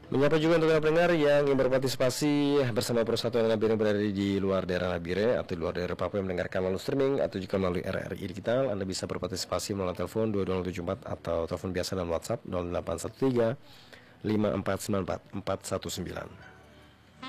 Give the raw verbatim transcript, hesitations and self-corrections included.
Menyapa juga untuk pendengar yang ingin berpartisipasi bersama Persatuan Nabire yang berada di luar daerah Nabire atau di luar daerah Papua yang mendengarkan melalui streaming atau juga melalui R R I Digital. Anda bisa berpartisipasi melalui telepon dua dua nol tujuh empat atau telepon biasa dan WhatsApp nol delapan satu tiga lima empat sembilan empat empat satu sembilan.